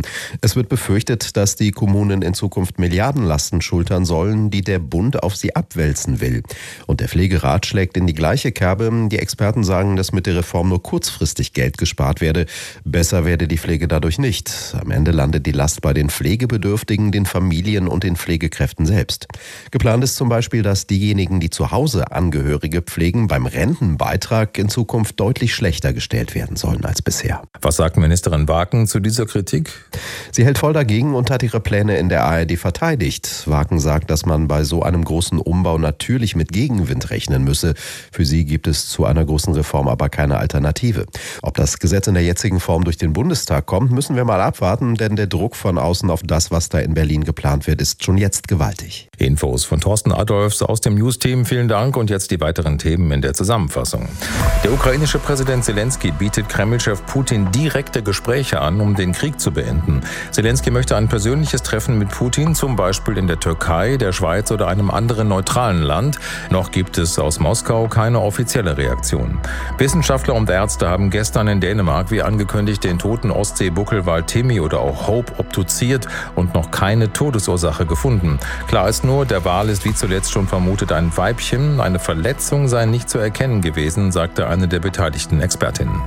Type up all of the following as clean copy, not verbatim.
Es wird befürchtet, dass die Kommunen in Zukunft Milliardenlasten schultern sollen, die der Bund auf sie abwälzen will. Und der Pflegerat schlägt in die gleiche Kerbe. Die Experten sagen, dass mit der Reform nur kurzfristig Geld gespart werde. Besser werde die Pflege dadurch nicht. Am Ende landet die Last bei den Pflegebedürftigen, den Familien und den Pflegekräften selbst. Geplant ist zum Beispiel, dass diejenigen, die zu Hause Angehörige pflegen, beim Rentenbeitrag in Zukunft deutlich schlechter gestellt werden sollen als bisher. Was sagt Ministerin Waken zu dieser Kritik? Sie hält voll dagegen und hat ihre Pläne in der ARD verteidigt. Waken sagt, dass man bei so einem großen Umbau natürlich mit Gegenwind rechnen müsse. Für sie gibt es zu einer großen Reform aber keine Alternative. Ob das Gesetz in der jetzigen Form durch den Bundestag kommt, müssen wir mal abwarten, denn der Druck von außen auf das, was da in Berlin geplant wird, ist schon jetzt gewaltig. Infos von Thorsten Adolfs aus dem News-Team. Vielen Dank und jetzt die weiteren Themen in der Zusammenfassung. Der ukrainische Präsident Zelensky bietet Kreml-Chef Putin direkte Gespräche an, um den Krieg zu beenden. Zelensky möchte ein persönliches Treffen mit Putin, zum Beispiel in der Türkei, der Schweiz oder einem anderen neutralen Land. Noch gibt es aus Moskau keine offizielle Reaktion. Wissenschaftler und Ärzte haben gestern in Dänemark, wie angekündigt, den toten Ostsee-Buckelwal Timmy oder auch Hope obduziert und noch keine Todesursache gefunden. Klar ist nur, der Wal ist wie zuletzt schon vermutet ein Weibchen. Eine Verletzung sei nicht zu erkennen gewesen, sagte eine der beteiligten Expertinnen.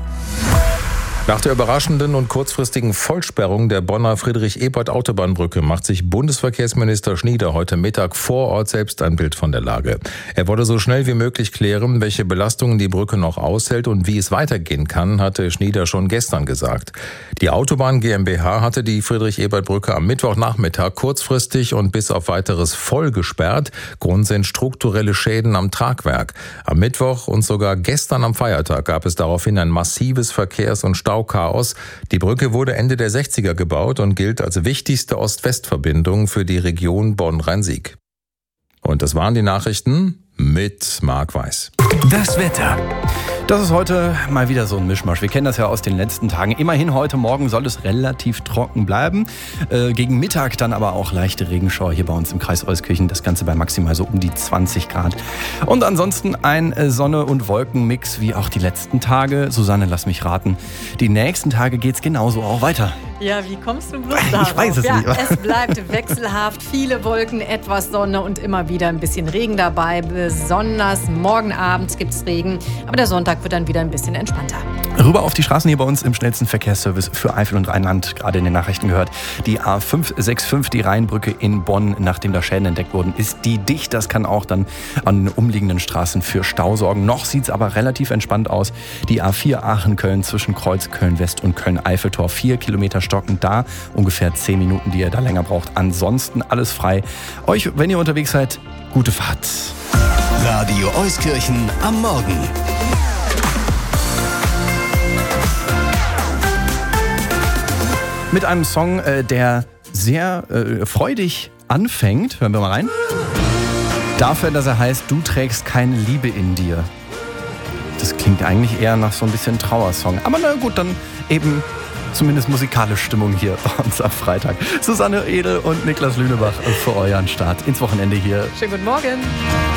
Nach der überraschenden und kurzfristigen Vollsperrung der Bonner Friedrich-Ebert-Autobahnbrücke macht sich Bundesverkehrsminister Schnieder heute Mittag vor Ort selbst ein Bild von der Lage. Er wolle so schnell wie möglich klären, welche Belastungen die Brücke noch aushält und wie es weitergehen kann, hatte Schnieder schon gestern gesagt. Die Autobahn GmbH hatte die Friedrich-Ebert-Brücke am Mittwochnachmittag kurzfristig und bis auf weiteres voll gesperrt. Grund sind strukturelle Schäden am Tragwerk. Am Mittwoch und sogar gestern am Feiertag gab es daraufhin ein massives Verkehrs- und Stauchaos. Die Brücke wurde Ende der 60er gebaut und gilt als wichtigste Ost-West-Verbindung für die Region Bonn-Rhein-Sieg. Und das waren die Nachrichten mit Marc Weiß. Das Wetter. Das ist heute mal wieder so ein Mischmasch. Wir kennen das ja aus den letzten Tagen. Immerhin heute Morgen soll es relativ trocken bleiben. Gegen Mittag dann aber auch leichte Regenschauer hier bei uns im Kreis Euskirchen. Das Ganze bei maximal so um die 20 Grad. Und ansonsten ein Sonne- und Wolkenmix wie auch die letzten Tage. Susanne, lass mich raten. Die nächsten Tage geht's genauso auch weiter. Ja, wie kommst du bloß darauf? Ich weiß es nicht. Es bleibt wechselhaft, viele Wolken, etwas Sonne und immer wieder ein bisschen Regen dabei. Besonders morgen Abend gibt es Regen, aber der Sonntag wird dann wieder ein bisschen entspannter. Rüber auf die Straßen hier bei uns im schnellsten Verkehrsservice für Eifel und Rheinland, gerade in den Nachrichten gehört. Die A565, die Rheinbrücke in Bonn, nachdem da Schäden entdeckt wurden, ist die dicht. Das kann auch dann an umliegenden Straßen für Stau sorgen. Noch sieht es aber relativ entspannt aus. Die A4 Aachen-Köln zwischen Kreuz Köln-West und Köln-Eiffeltor. 4 Kilometer stocken da, ungefähr 10 Minuten, die ihr da länger braucht. Ansonsten alles frei. Euch, wenn ihr unterwegs seid, gute Fahrt. Radio Euskirchen am Morgen. Mit einem Song, der sehr freudig anfängt. Hören wir mal rein. Dafür, dass er heißt, du trägst keine Liebe in dir. Das klingt eigentlich eher nach so ein bisschen Trauersong. Aber na gut, dann eben zumindest musikalische Stimmung hier bei uns am Freitag. Susanne Edel und Niklas Lünebach für euren Start ins Wochenende hier. Schönen guten Morgen.